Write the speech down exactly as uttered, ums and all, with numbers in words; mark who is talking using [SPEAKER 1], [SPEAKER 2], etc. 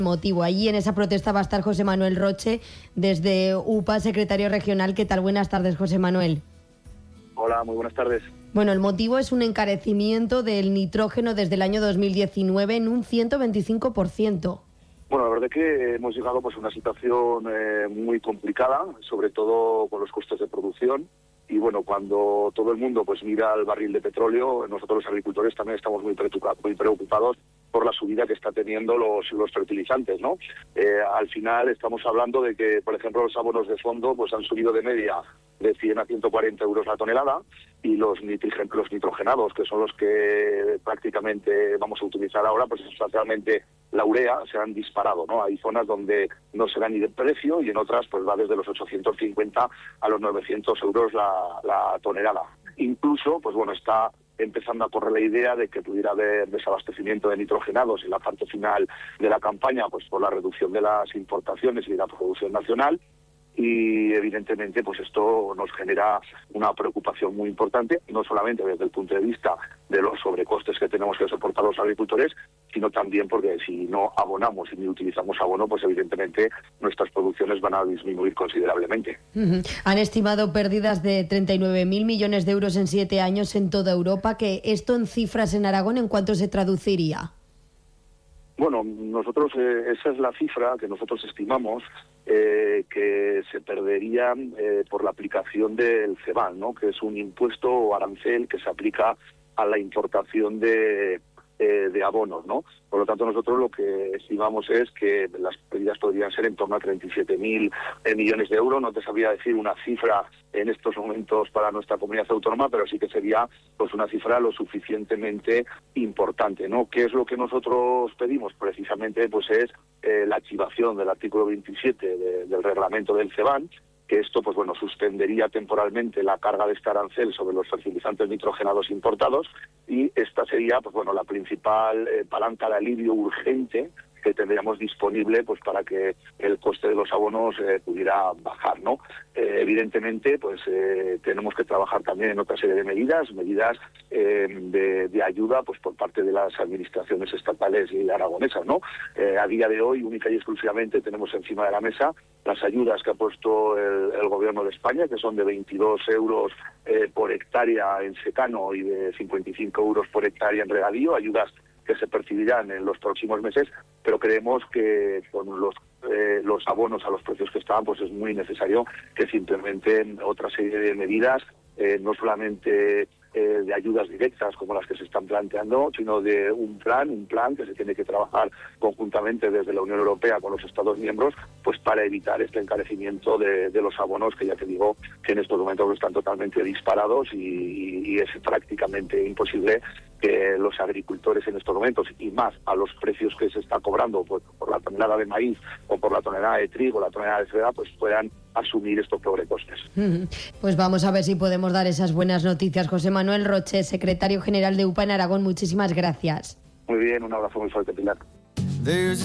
[SPEAKER 1] Motivo. Allí en esa protesta va a estar José Manuel Roche, desde U P A, secretario regional. ¿Qué tal? Buenas tardes, José Manuel.
[SPEAKER 2] Hola, muy buenas tardes.
[SPEAKER 1] Bueno, el motivo es un encarecimiento del nitrógeno desde el año dos mil diecinueve en un ciento veinticinco por ciento.
[SPEAKER 2] Bueno, la verdad es que hemos llegado pues, a una situación eh, muy complicada, sobre todo con los costes de producción. Y bueno, cuando todo el mundo pues mira al barril de petróleo, nosotros los agricultores también estamos muy preocupados por la subida que está teniendo los, los fertilizantes, ¿no? Eh, al final estamos hablando de que, por ejemplo, los abonos de fondo pues han subido de media de cien a ciento cuarenta euros la tonelada, y los, nitrigen, los nitrogenados, que son los que prácticamente vamos a utilizar ahora, pues sustancialmente la urea, se han disparado, ¿no? Hay zonas donde no se da ni de precio y en otras pues va desde los ochocientos cincuenta a los novecientos euros la, la tonelada. Incluso, pues bueno, está empezando a correr la idea de que pudiera haber desabastecimiento de nitrogenados en la parte final de la campaña, pues por la reducción de las importaciones y de la producción nacional. Y evidentemente pues esto nos genera una preocupación muy importante, no solamente desde el punto de vista de los sobrecostes que tenemos que soportar los agricultores, sino también porque si no abonamos y ni utilizamos abono, pues evidentemente nuestras producciones van a disminuir considerablemente.
[SPEAKER 1] Uh-huh. Han estimado pérdidas de treinta y nueve mil millones de euros en siete años en toda Europa. Que esto en cifras en Aragón, ¿en cuánto se traduciría?
[SPEAKER 2] Bueno, nosotros, eh, esa es la cifra que nosotros estimamos eh, que se perdería eh, por la aplicación del CEBAL, ¿no? Que es un impuesto o arancel que se aplica a la importación de, eh, de abonos, ¿no? Por lo tanto, nosotros lo que estimamos es que las pérdidas podrían ser en torno a treinta y siete mil eh, millones de euros. No te sabría decir una cifra en estos momentos para nuestra comunidad autónoma, pero sí que sería pues una cifra lo suficientemente importante, ¿no? ¿Qué es lo que nosotros pedimos? Precisamente pues es eh, la activación del artículo veintisiete de, del reglamento del CEBAN, que esto pues bueno suspendería temporalmente la carga de este arancel sobre los fertilizantes nitrogenados importados, y esta sería pues bueno la principal eh, palanca de alivio urgente que tendríamos disponible pues para que el coste de los abonos eh, pudiera bajar, ¿no? Eh, evidentemente pues eh, tenemos que trabajar también en otra serie de medidas, medidas eh, de, de ayuda pues por parte de las administraciones estatales y aragonesas, ¿no? Eh, a día de hoy única y exclusivamente tenemos encima de la mesa las ayudas que ha puesto el, el gobierno de España, que son de veintidós euros eh, por hectárea en secano y de cincuenta y cinco euros por hectárea en regadío, ayudas que se percibirán en los próximos meses, pero creemos que con los eh, los abonos a los precios que estaban, pues es muy necesario que se implementen otra serie de medidas, eh, no solamente eh, de ayudas directas como las que se están planteando, sino de un plan, un plan que se tiene que trabajar conjuntamente desde la Unión Europea con los Estados miembros, pues para evitar este encarecimiento de, de los abonos, que ya te digo que en estos momentos están totalmente disparados y, y es prácticamente imposible que los agricultores en estos momentos, y más a los precios que se está cobrando pues, por la tonelada de maíz o por la tonelada de trigo, la tonelada de cebada, pues puedan asumir estos sobrecostes.
[SPEAKER 1] Pues vamos a ver si podemos dar esas buenas noticias. José Manuel Roche, secretario general de U P A en Aragón, muchísimas gracias.
[SPEAKER 2] Muy bien, un abrazo muy fuerte, Pilar.